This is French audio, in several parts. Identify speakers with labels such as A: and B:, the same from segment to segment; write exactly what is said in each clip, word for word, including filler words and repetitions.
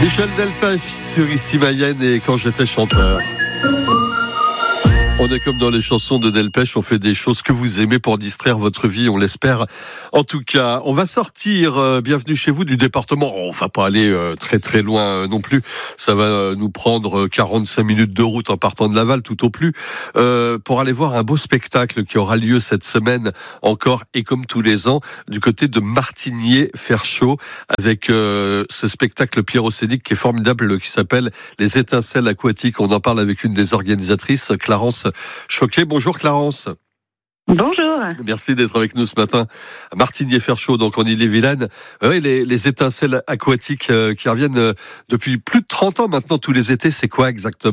A: Michel Delpech sur Ici Mayenne et Quand j'étais chanteur. On est comme dans les chansons de Delpech, on fait des choses que vous aimez pour distraire votre vie, on l'espère. En tout cas, on va sortir, euh, bienvenue chez vous, du département. On va pas aller euh, très très loin euh, non plus. Ça va euh, nous prendre quarante-cinq minutes de route en partant de Laval, tout au plus, euh, pour aller voir un beau spectacle qui aura lieu cette semaine encore et comme tous les ans, du côté de Martigny-Ferchaud, avec euh, ce spectacle pyrocénique qui est formidable, qui s'appelle Les Étincelles Aquatiques. On en parle avec une des organisatrices, Clarence Choquet. Bonjour Clarence.
B: Bonjour.
A: Merci d'être avec nous ce matin à Martigny-Ferchaud, donc en Ille-et-Vilaine. Oui, les, les étincelles aquatiques euh, qui reviennent euh, depuis plus de trente ans maintenant tous les étés, c'est quoi exactement ?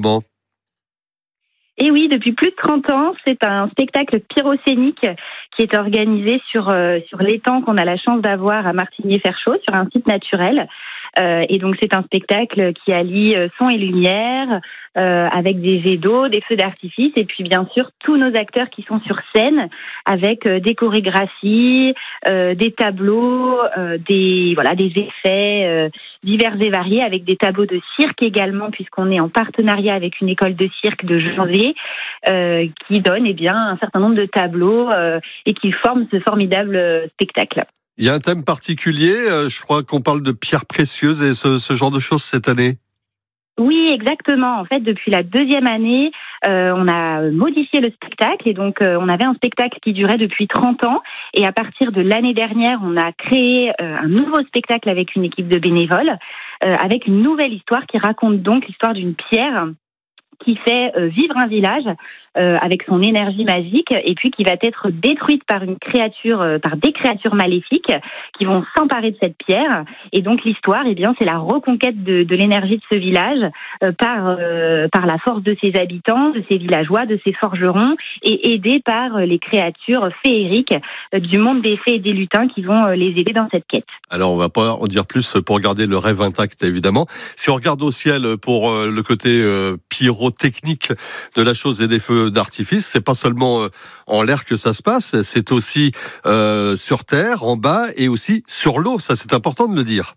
B: Et oui, depuis plus de trente ans, c'est un spectacle pyrocénique qui est organisé sur euh, sur l'étang qu'on a la chance d'avoir à Martigny-Ferchaud, sur un site naturel. Euh, et donc c'est un spectacle qui allie son et lumière, euh, avec des jets d'eau, des feux d'artifice, et puis bien sûr tous nos acteurs qui sont sur scène avec euh, des chorégraphies, euh, des tableaux, euh, des voilà des effets euh, divers et variés, avec des tableaux de cirque également, puisqu'on est en partenariat avec une école de cirque de Janvier euh, qui donne eh bien un certain nombre de tableaux euh, et qui forment ce formidable spectacle.
A: Il y a un thème particulier, euh, je crois qu'on parle de pierres précieuses et ce, ce genre de choses cette année.
B: Oui, exactement. En fait, depuis la deuxième année, euh, on a modifié le spectacle et donc euh, on avait un spectacle qui durait depuis trente ans et à partir de l'année dernière, on a créé euh, un nouveau spectacle avec une équipe de bénévoles, euh, avec une nouvelle histoire qui raconte donc l'histoire d'une pierre qui fait euh, vivre un village euh, avec son énergie magique et puis qui va être détruite par une créature, euh, par des créatures maléfiques qui vont s'emparer de cette pierre. Et donc l'histoire, eh bien, c'est la reconquête de, de l'énergie de ce village euh, par euh, par la force de ses habitants, de ses villageois, de ses forgerons, et aidés par les créatures féeriques euh, du monde des fées et des lutins qui vont euh, les aider dans cette quête.
A: Alors on va pas en dire plus pour garder le rêve intact évidemment. Si on regarde au ciel pour euh, le côté euh, pyrotechnique de la chose et des feux d'artifice, c'est pas seulement euh, en l'air que ça se passe, c'est aussi euh, sur terre, en bas et aussi sur l'eau. Ça, c'est important de le dire.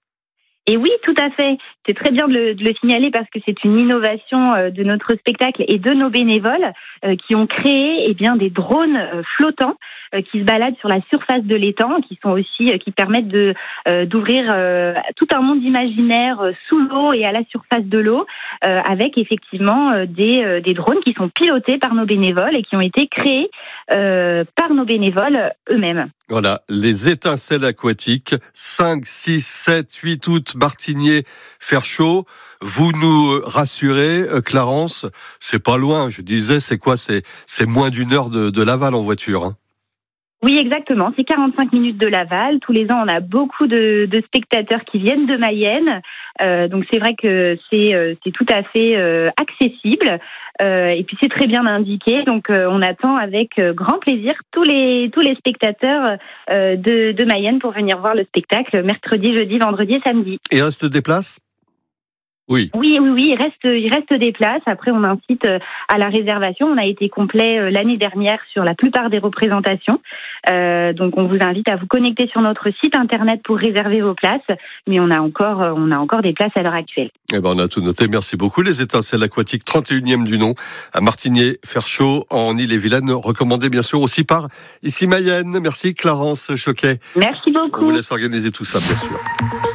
B: Et oui, tout à fait. C'est très bien de le, de le signaler parce que c'est une innovation euh, de notre spectacle et de nos bénévoles euh, qui ont créé eh bien des drones euh, flottants euh, qui se baladent sur la surface de l'étang, qui sont aussi euh, qui permettent de euh, d'ouvrir euh, tout un monde imaginaire euh, sous l'eau et à la surface de l'eau, euh, avec effectivement euh, des euh, des drones qui sont pilotés par nos bénévoles et qui ont été créés euh, par nos bénévoles eux-mêmes.
A: Voilà, les étincelles aquatiques, cinq, six, sept, huit août, Martigny-Ferchaud. Vous nous rassurez, Clarence, c'est pas loin. Je disais, c'est quoi ? C'est, c'est moins d'une heure de, de Laval en voiture, hein.
B: Oui, exactement. C'est quarante-cinq minutes de Laval. Tous les ans, on a beaucoup de, de spectateurs qui viennent de Mayenne. Euh, donc, c'est vrai que c'est, euh, c'est tout à fait euh, accessible. Euh, et puis, c'est très bien indiqué. Donc, euh, on attend avec euh, grand plaisir tous les tous les spectateurs euh, de, de Mayenne pour venir voir le spectacle mercredi, jeudi, vendredi et samedi.
A: Et il reste des places ? Oui.
B: Oui, oui, oui, il reste, il reste des places. Après, on incite à la réservation. On a été complet l'année dernière sur la plupart des représentations. Euh, donc, on vous invite à vous connecter sur notre site internet pour réserver vos places. Mais on a encore, on a encore des places à l'heure actuelle.
A: Eh ben, on a tout noté. Merci beaucoup. Les étincelles aquatiques, trente et unième du nom, à Martigny-Ferchaud, en Ille-et-Vilaine. Recommandé, bien sûr, aussi par Ici Mayenne. Merci, Clarence Choquet.
B: Merci beaucoup.
A: On vous laisse organiser tout ça, bien sûr.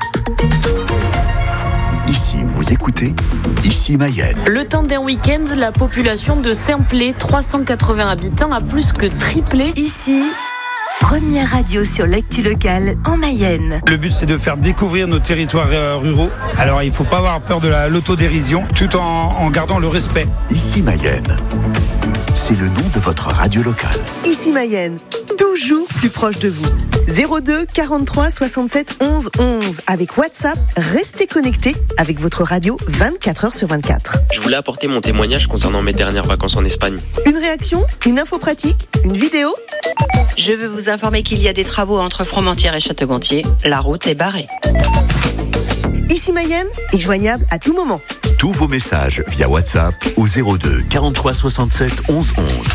C: Ici, vous écoutez Ici Mayenne.
D: Le temps d'un week-end, la population de Saint-Plé, trois cent quatre-vingts habitants, a plus que triplé.
E: Ici, première radio sur l'actu locale en Mayenne.
F: Le but, c'est de faire découvrir nos territoires ruraux. Alors, il ne faut pas avoir peur de la, l'autodérision, tout en, en gardant le respect.
C: Ici Mayenne, c'est le nom de votre radio locale.
G: Ici Mayenne, toujours plus proche de vous. zéro deux quarante-trois soixante-sept onze onze. Avec WhatsApp, restez connectés avec votre radio vingt-quatre heures sur vingt-quatre.
H: Je voulais apporter mon témoignage concernant mes dernières vacances en Espagne.
G: Une réaction, une info pratique, une vidéo.
I: Je veux vous informer qu'il y a des travaux entre Fromentieres et Château-Gontier. La route est barrée.
G: Ici Mayenne est joignable à tout moment.
C: Tous vos messages via WhatsApp au zéro deux quarante-trois soixante-sept onze onze.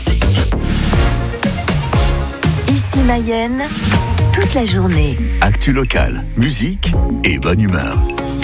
E: Ici Mayenne, toute la journée.
C: Actu locale, musique et bonne humeur.